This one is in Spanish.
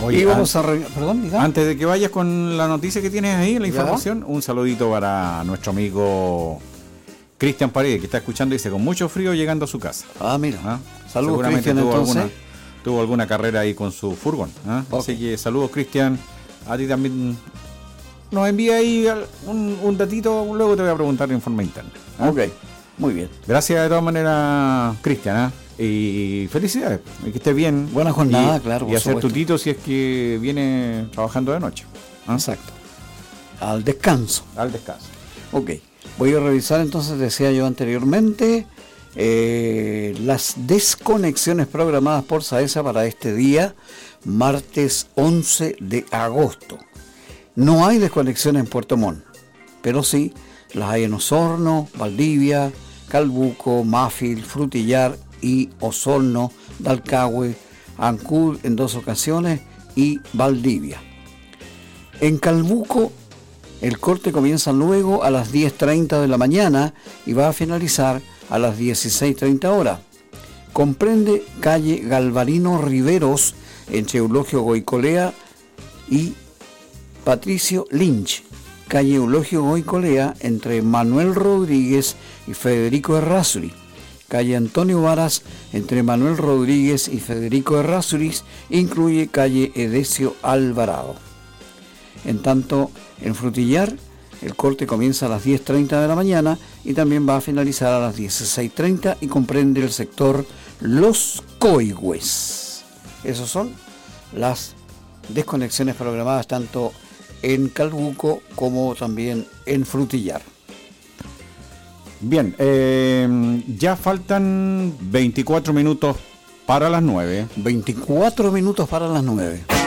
Oye, y vamos perdón, diga. Antes de que vayas con la noticia que tienes ahí, la ¿Ya? información, un saludito para nuestro amigo Cristian Paredes, que está escuchando, dice, con mucho frío llegando a su casa. Mira. ¿Ah? Saludos, Seguramente Cristian, entonces. tuvo alguna carrera ahí con su furgón. ¿Ah? Okay. Así que saludos, Cristian. A ti también nos envía ahí un datito, luego te voy a preguntar en forma interna. ¿Ah? Ok, muy bien. Gracias de todas maneras, Cristian. ¿Ah? Y felicidades, que estés bien. Buena jornada, claro. Y hacer tutito si es que viene trabajando de noche. ¿Ah? Exacto. Al descanso. Al descanso. Ok. Voy a revisar entonces, decía yo anteriormente, las desconexiones programadas por SAESA para este día, martes 11 de agosto. No hay desconexiones en Puerto Montt, pero sí las hay en Osorno, Valdivia, Calbuco, Mafil, Frutillar y Osorno, Dalcahue, Ancud en 2 ocasiones y Valdivia. En Calbuco el corte comienza luego a las 10:30 de la mañana y va a finalizar a las 16:30 horas. Comprende calle Galvarino Riveros entre Eulogio Goicolea y Patricio Lynch, calle Eulogio Goicolea entre Manuel Rodríguez y Federico Errázuriz, calle Antonio Varas entre Manuel Rodríguez y Federico Errázuriz, incluye calle Edesio Alvarado. En tanto, en Frutillar, el corte comienza a las 10:30 de la mañana y también va a finalizar a las 16:30 y comprende el sector Los Coigües. Esas son las desconexiones programadas tanto en Calbuco como también en Frutillar. Bien, ya faltan 24 minutos para las 9. 24 minutos para las 9.